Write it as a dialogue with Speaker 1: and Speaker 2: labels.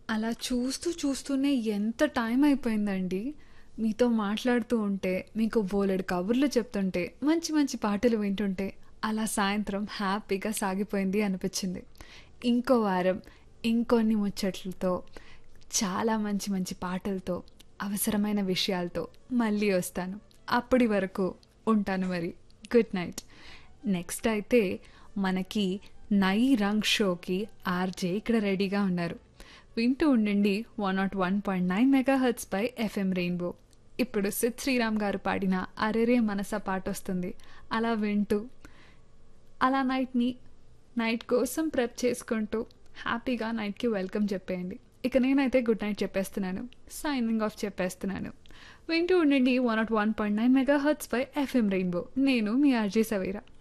Speaker 1: అలా చూస్తూ చూస్తూనే ఎంత టైం అయిపోయిందండి. మీతో మాట్లాడుతూ ఉంటే, మీకు బోలెడు కబుర్లు చెప్తుంటే, మంచి మంచి పాటలు వింటుంటే, అలా సాయంత్రం హ్యాపీగా సాగిపోయింది అనిపిచ్చింది. ఇంకో వారం ఇంకొన్ని ముచ్చట్లతో, చాలా మంచి మంచి పాటలతో, అవసరమైన విషయాలతో మళ్ళీ వస్తాను. అప్పటి వరకు ఉంటాను మరి. Good night. నెక్స్ట్ అయితే మనకి 'నై రంగ్' షోకి ఆర్‌జే ఇక్కడ రెడీగా ఉన్నారు. వింటూ ఉండండి 101.9 మెగాహెర్ట్జ్ పై ఎఫ్ఎం రెయిన్బో. ఇప్పుడు సిద్ శ్రీరామ్ గారు పాడిన అరెరే మనస పాటొస్తుంది. అలా వింటూ, అలా నైట్ కోసం ప్రెప్ చేసుకుంటూ హ్యాపీగా నైట్‌కి వెల్కమ్ చెప్పేయండి. ఇక నేనైతే గుడ్ నైట్ చెప్పేస్తున్నాను. సైనింగ్ ఆఫ్ చెప్పేస్తున్నాను. వింటూ ఉండండి 101.9 మెగాహెర్ట్జ్ పై ఎఫ్ఎం రెయిన్బో. నేను మీ ఆర్‌జే సవేరా.